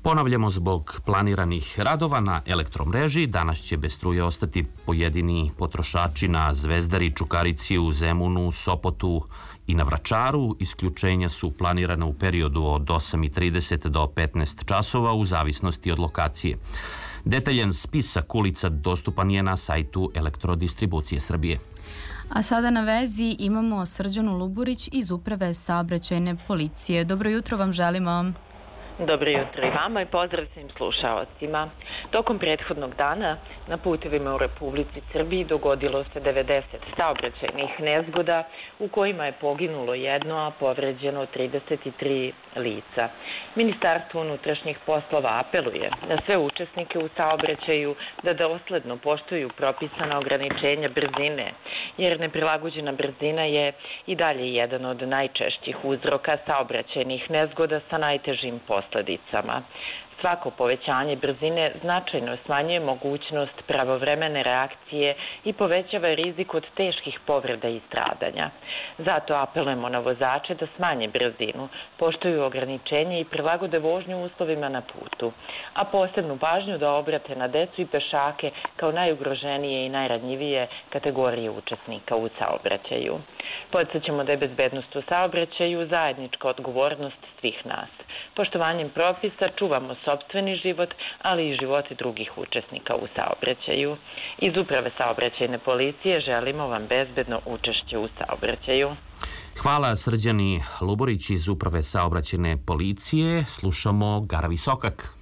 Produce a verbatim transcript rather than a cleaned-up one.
Ponavljamo, zbog planiranih radova na elektromreži, danas će bez struje ostati pojedini potrošači na Zvezdari, Čukarici, u Zemunu, Sopotu i na Vračaru. Isključenja su planirana u periodu od osam i trideset do petnaest časova u zavisnosti od lokacije. Detaljan spisak ulica dostupan je na sajtu Elektrodistribucije Srbije. A sada na vezi imamo Srđanu Luburić iz Uprave saobraćajne policije. Dobro jutro vam želimo. Dobro jutro i vama i pozdrav svim slušalcima. Tokom prethodnog dana na putevima u Republici Srbiji dogodilo se devedeset saobraćajnih nezgoda u kojima je poginulo jedno, a povređeno trideset tri lica. Ministarstvo unutrašnjih poslova apeluje na sve učesnike u saobraćaju da dosledno poštuju propisana ograničenja brzine, jer neprilagođena brzina je i dalje jedan od najčešćih uzroka saobraćajnih nezgoda sa najtežim posledicama. Svako povećanje brzine značajno smanjuje mogućnost pravovremene reakcije i povećava rizik od teških povreda i stradanja. Zato apelujemo na vozače da smanje brzinu, poštuju ograničenje i prilagode vožnju uslovima na putu, a posebnu pažnju da obrate na decu i pešake kao najugroženije i najranjivije kategorije učesnika u saobraćaju. Podsjećamo da je bezbednost u saobraćaju zajednička odgovornost svih nas. Poštovanjem propisa čuvamo sopstveni život, ali i živote drugih učesnika u saobraćaju. Iz Uprave saobraćajne policije želimo vam bezbedno učešće u saobraćaju. Hvala Srđani Luborić iz Uprave saobraćajne policije. Slušamo Garavi Sokak.